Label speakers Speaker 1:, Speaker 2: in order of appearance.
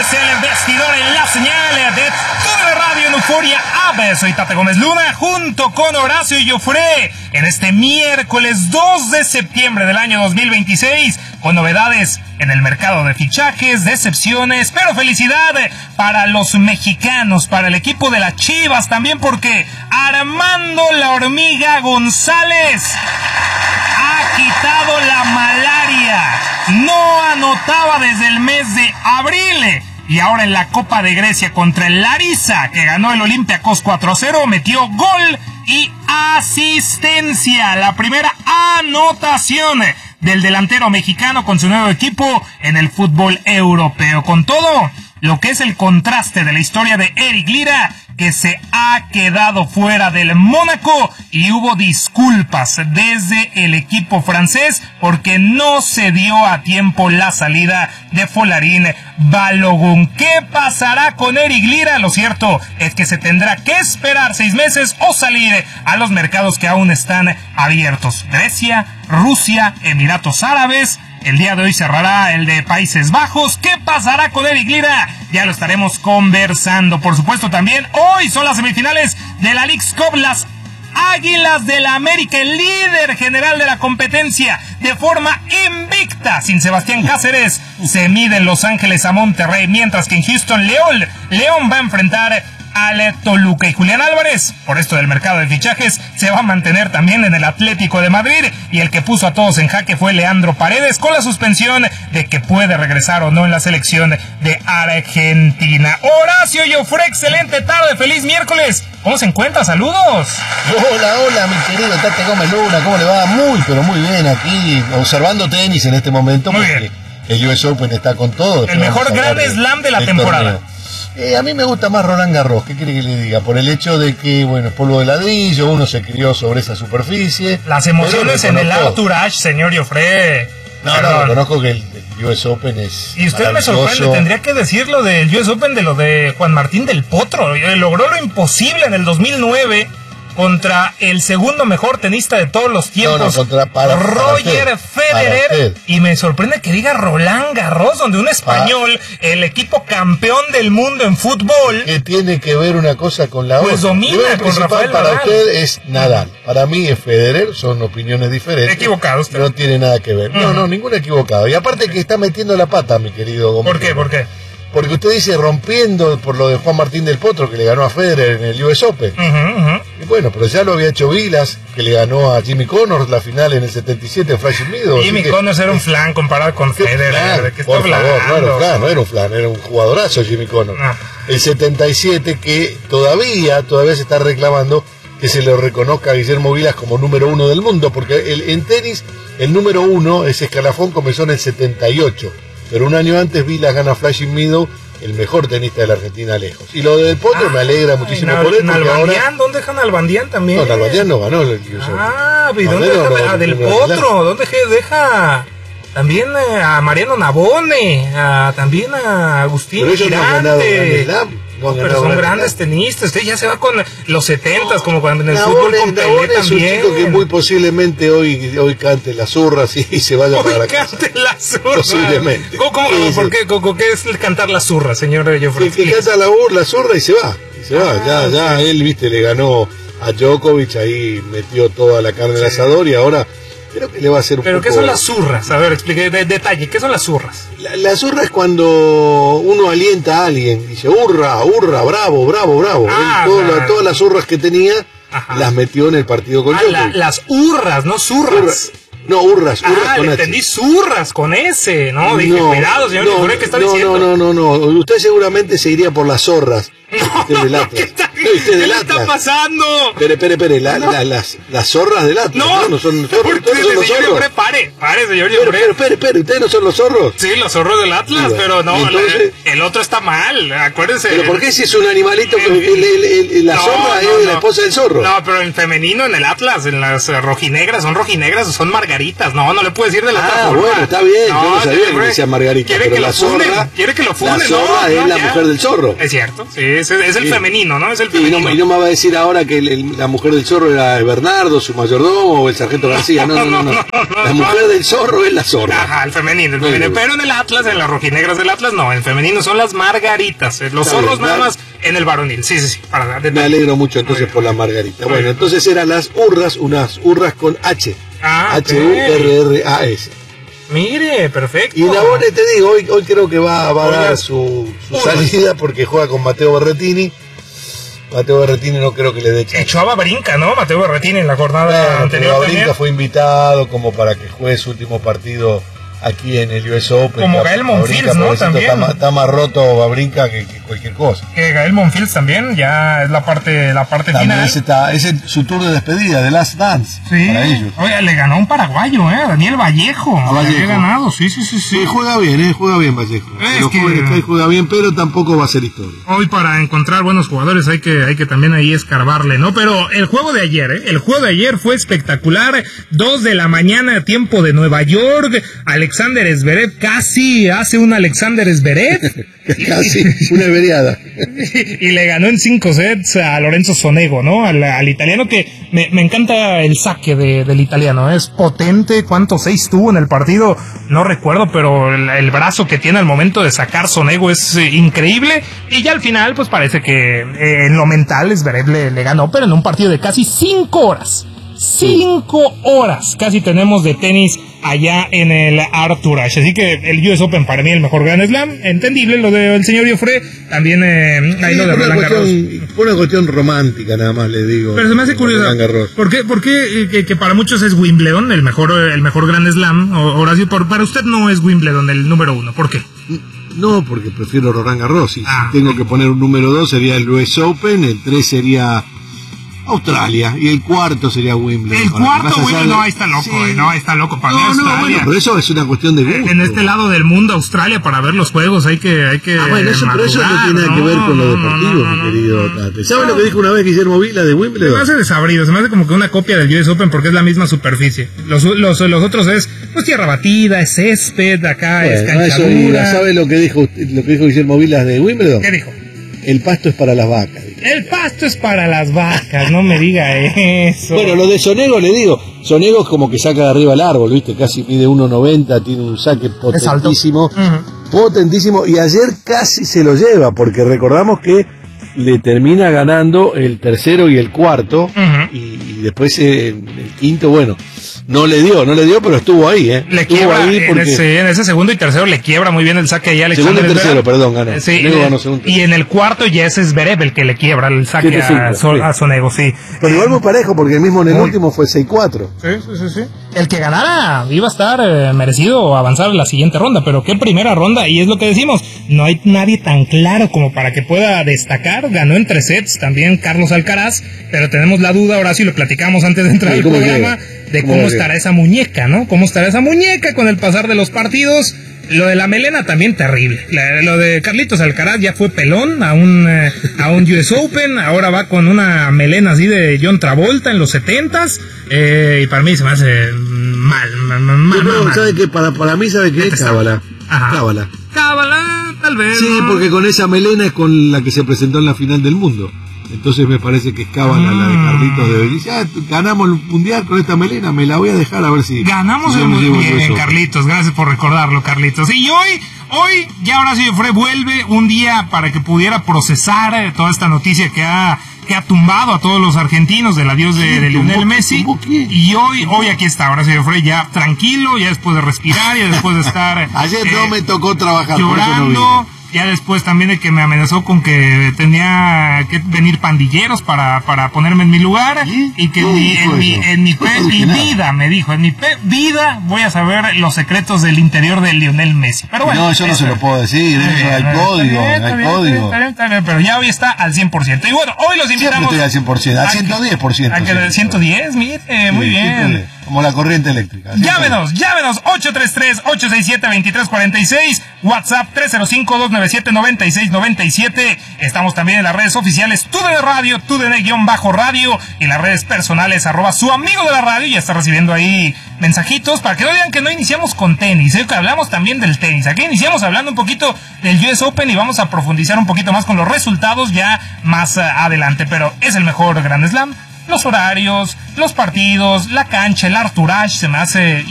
Speaker 1: es el vestidor en la señal de TUDN Radio en Euforia App. Soy Tate Gómez Luna junto con Horacio Joffre en este miércoles 2 de septiembre del año 2026 con novedades en el mercado de fichajes, decepciones, pero felicidad para los mexicanos, para el equipo de las Chivas también, porque Armando la Hormiga González ha quitado la malaria. No anotaba desde el mes de abril. Y ahora en la Copa de Grecia contra el Larissa, que ganó el Olympiacos 4-0, metió gol y asistencia. La primera anotación del delantero mexicano con su nuevo equipo en el fútbol europeo. Con todo lo que es el contraste de la historia de Eric Lira, que se ha quedado fuera del Mónaco, y hubo disculpas desde el equipo francés porque no se dio a tiempo la salida de Folarin Balogun. ¿Qué pasará con Eric Lira? Lo cierto es que se tendrá que esperar 6 meses o salir a los mercados que aún están abiertos. Grecia, Rusia, Emiratos Árabes. El día de hoy cerrará el de Países Bajos. ¿Qué pasará con Eric Lira? Ya lo estaremos conversando. Por supuesto, también hoy son las semifinales de la Leagues Cup. Las Águilas del América, el líder general de la competencia, de forma invicta, sin Sebastián Cáceres, se mide en Los Ángeles a Monterrey, mientras que en Houston León va a enfrentar al Toluca. Y Julián Álvarez, por esto del mercado de fichajes, se va a mantener también en el Atlético de Madrid, y el que puso a todos en jaque fue Leandro Paredes, con la suspensión de que puede regresar o no en la selección de Argentina. Horacio Joffre, excelente tarde, feliz miércoles. ¿Cómo se encuentra? ¡Saludos!
Speaker 2: Hola, mi querido Tate Gómez Luna, ¿cómo le va? Pero muy bien, aquí observando tenis en este momento.
Speaker 1: Muy bien.
Speaker 2: El US Open está con todo.
Speaker 1: El mejor Grand Slam de la temporada.
Speaker 2: A mí me gusta más Roland Garros, ¿qué quiere que le diga? Por el hecho de que, bueno, es polvo de ladrillo, uno se crió sobre esa superficie.
Speaker 1: Las emociones en el Entourage, señor Joffre.
Speaker 2: No, reconozco que el US Open es
Speaker 1: y usted me sorprende, tendría que decirlo del US Open, de lo de Juan Martín del Potro. Logró lo imposible en el 2009 contra el segundo mejor tenista de todos los tiempos, Roger Federer, y me sorprende que diga Roland Garros, donde un español, el equipo campeón del mundo en fútbol,
Speaker 2: que tiene que ver una cosa con la otra.
Speaker 1: Pues domina con Rafael
Speaker 2: para
Speaker 1: Nadal.
Speaker 2: Usted es Nadal, para mí es Federer, son opiniones diferentes.
Speaker 1: Equivocado usted.
Speaker 2: No tiene nada que ver. No, ningún equivocado. Y aparte que está metiendo la pata, mi querido Gómez.
Speaker 1: ¿Por qué?
Speaker 2: Porque usted dice rompiendo por lo de Juan Martín del Potro, que le ganó a Federer en el US Open. Y bueno, pero ya lo había hecho Vilas, que le ganó a Jimmy Connors la final en el 77 en Flushing Meadows.
Speaker 1: Jimmy Connors era un flan comparado con Federer. ¿De qué está hablando?
Speaker 2: No era un flan, era un jugadorazo Jimmy Connors. El 77, que todavía se está reclamando que se le reconozca a Guillermo Vilas como número 1 del mundo, porque en tenis el número 1, ese escalafón, comenzó en el 78. Pero un año antes Vilas gana Flushing Meadows, el mejor tenista de la Argentina lejos. Y lo del Potro me alegra muchísimo por él.
Speaker 1: Nalbandián, ¿dónde dejan a Nalbandián también?
Speaker 2: No, Nalbandián no ganó el US Open.
Speaker 1: ¿Y dónde deja del Potro? ¿Dónde deja también a Mariano Navone? También a Agustín Girante. Pero son grandes tenistas. Usted ya se va con los 70s, como cuando en el fútbol con Pelé también.
Speaker 2: Es un chico que muy posiblemente hoy cante las zurras y se vaya para la casa.
Speaker 1: Cante las zurras.
Speaker 2: Posiblemente.
Speaker 1: ¿Por qué? ¿Qué es cantar las zurras, señor Joffre?
Speaker 2: Que canta la zurra y se va. Ya él, le ganó a Djokovic, ahí metió toda la carne del asador, y ahora creo que le va a hacer un
Speaker 1: ¿Pero
Speaker 2: poco...
Speaker 1: qué son las zurras? A ver, explique detalle. ¿Qué son las zurras?
Speaker 2: La zurra es cuando uno alienta a alguien, dice hurra, bravo. Todas las zurras que tenía, las metió en el partido con Djokovic.
Speaker 1: Las hurras, no zurras.
Speaker 2: No, hurras con
Speaker 1: le
Speaker 2: H.
Speaker 1: entendí zurras con S, ¿no? Dije, cuidado, señor Joffre, ¿qué está diciendo?
Speaker 2: No. Usted seguramente se iría por las zorras. Usted del Atlas.
Speaker 1: ¿Qué le está pasando?
Speaker 2: Espere, las zorras del Atlas. No son zorros.
Speaker 1: Señor Joffre, pare, señor Joffre.
Speaker 2: Espere, ¿ustedes no son los zorros?
Speaker 1: Sí, los zorros del Atlas, pero no, entonces, el otro está mal, acuérdense.
Speaker 2: ¿Pero por qué si es un animalito que la zorra es la esposa del zorro?
Speaker 1: No, pero el femenino en el Atlas, en las rojinegras, son margaritas. No le puedo decir de la otra forma.
Speaker 2: Bueno, está bien, yo no sabía que decían margaritas.
Speaker 1: Quiere que lo funen,
Speaker 2: La zorra es la mujer del zorro.
Speaker 1: Es cierto, sí, es el femenino, ¿no? Es el
Speaker 2: Sí, y no me va a decir ahora que la mujer del zorro era Bernardo, su mayordomo, o el sargento García. No. La mujer del zorro es la zorra.
Speaker 1: Ajá, el femenino. Pero en el Atlas, en las rojinegras del Atlas, no. El femenino son las margaritas. Los zorros nada más en el varonil. Sí.
Speaker 2: Me alegro mucho entonces por la margarita. Bueno, entonces eran las urras, unas urras con H. H-U-R-R-A-S.
Speaker 1: Mire, perfecto.
Speaker 2: Y Nabone, te digo, hoy creo que va a dar su salida porque juega con Matteo Berrettini. Matteo Berrettini no creo que le dé chance.
Speaker 1: Echó a Babrinka, ¿no? Matteo Berrettini en la jornada anterior.
Speaker 2: Babrinka fue invitado como para que juegue su último partido aquí en el US Open.
Speaker 1: Como Gael Monfils, ¿no? También.
Speaker 2: Está más roto Babrinka que cualquier cosa.
Speaker 1: Que Gael Monfils también, ya es la parte
Speaker 2: también
Speaker 1: final.
Speaker 2: Ese es su tour de despedida, de Last Dance.
Speaker 1: Sí. Para ellos. Oye, le ganó un paraguayo, Daniel Vallejo. Había ganado, sí.
Speaker 2: Juega bien Vallejo. Juega bien, pero tampoco va a ser historia.
Speaker 1: Hoy para encontrar buenos jugadores hay que también ahí escarbarle, ¿no? Pero el juego de ayer fue espectacular. 2 de la mañana, tiempo de Nueva York. Alexander Zverev casi hace un Alexander Zverev.
Speaker 2: Casi, una veriada.
Speaker 1: Y le ganó en 5 sets a Lorenzo Sonego, ¿no? Al italiano, que me encanta el saque del italiano. Es potente. ¿Cuántos 6 tuvo en el partido? No recuerdo, pero el brazo que tiene al momento de sacar Sonego es increíble. Y ya al final, pues parece que en lo mental Zverev le ganó, pero en un partido de casi 5 horas. 5 horas casi tenemos de tenis allá en el Arthur Ashe. Así que el US Open para mí el mejor Grand Slam. Entendible lo del señor Joffre. También ahí lo de Roland Garros.
Speaker 2: Fue una cuestión romántica, nada más le digo.
Speaker 1: Pero se me hace curioso. ¿Por qué que para muchos es Wimbledon el mejor Grand Slam? Horacio, para usted no es Wimbledon el número 1. ¿Por qué?
Speaker 2: No, porque prefiero Roland Garros. Si tengo que poner un número 2 sería el US Open, el 3 sería Australia y el cuarto sería Wimbledon.
Speaker 1: El cuarto Wimbledon, no, ahí está loco, sí. No, está loco para mí Australia.
Speaker 2: Bueno, pero eso es una cuestión de gusto.
Speaker 1: En este lado del mundo, Australia, para ver los juegos hay que
Speaker 2: bueno, pero eso no tiene nada que ver con lo deportivo, mi querido Tate. ¿Sabes lo que dijo una vez Guillermo Vila de Wimbledon?
Speaker 1: Se me hace desabrido, se me hace como que una copia del US Open porque es la misma superficie. Los otros es pues tierra batida, es césped, acá es canchadura.
Speaker 2: ¿Sabe lo que dijo Guillermo Vila de Wimbledon?
Speaker 1: ¿Qué dijo?
Speaker 2: El pasto es para las vacas.
Speaker 1: El pasto es para las vacas, no me diga eso.
Speaker 2: Bueno, lo de Sonego le digo, Sonego es como que saca de arriba el árbol, ¿viste? Casi mide 1.90, tiene un saque potentísimo. Potentísimo, y ayer casi se lo lleva, porque recordamos que le termina ganando el tercero y el cuarto, y después el quinto, bueno, no le dio, pero estuvo ahí,
Speaker 1: Le quiebra ahí porque en ese segundo y tercero le quiebra muy bien el saque ahí a Alexander.
Speaker 2: Segundo y tercero, perdón, ganó.
Speaker 1: Sí, y en el cuarto ya es Zverev el que le quiebra el saque a Sonego, sí.
Speaker 2: Pero igual muy parejo, porque el mismo en el último fue 6-4.
Speaker 1: Sí. El que ganara iba a estar merecido avanzar a la siguiente ronda, pero qué primera ronda, y es lo que decimos, no hay nadie tan claro como para que pueda destacar. Ganó en 3 sets también Carlos Alcaraz, pero tenemos la duda, ahora sí lo platicamos antes de entrar al programa, de cómo estará esa muñeca, ¿no? Cómo estará esa muñeca con el pasar de los partidos. Lo de la melena también terrible. Lo de Carlitos Alcaraz ya fue pelón a un US Open. Ahora va con una melena así de John Travolta en los 70s. Y para mí se me hace mal.
Speaker 2: ¿Sabe qué? Para mí, ¿sabe qué? Cábala.
Speaker 1: Cábala, tal vez.
Speaker 2: Sí, porque con esa melena es con la que se presentó en la final del mundo. Entonces me parece que es cábala la de Carlitos de Belice. Ganamos el mundial con esta melena, me la voy a dejar a ver si...
Speaker 1: Ganamos el mundial, Carlitos, gracias por recordarlo, Carlitos. Y hoy ya Horacio Joffre vuelve un día para que pudiera procesar toda esta noticia que ha tumbado a todos los argentinos del adiós de Lionel Messi. Y hoy aquí está Horacio Joffre ya tranquilo, ya después de respirar, ya después de estar...
Speaker 2: Ayer no me tocó trabajar,
Speaker 1: llorando. Ya después también de que me amenazó con que tenía que venir pandilleros para ponerme en mi lugar. Y que en mi vida, me dijo, en mi vida voy a saber los secretos del interior de Lionel Messi. Pero bueno,
Speaker 2: no, eso no se lo puedo decir, hay código.
Speaker 1: Pero ya hoy está al 100%. Y bueno, hoy los invitamos.
Speaker 2: Siempre estoy al 100%, al 110%.
Speaker 1: ¿A que 110? Mire, muy bien.
Speaker 2: Como la corriente eléctrica.
Speaker 1: Llámenos 833-867-2346, WhatsApp 305-297-9697. Estamos también en las redes oficiales TUDN Radio, TUDN-radio, y en las redes personales @su amigo de la radio. Ya está recibiendo ahí mensajitos para que no digan que no iniciamos con tenis, que hablamos también del tenis. Aquí iniciamos hablando un poquito del US Open y vamos a profundizar un poquito más con los resultados ya más adelante, pero es el mejor Grand Slam. Los horarios, los partidos, la cancha, el Arthur Ashe se me hace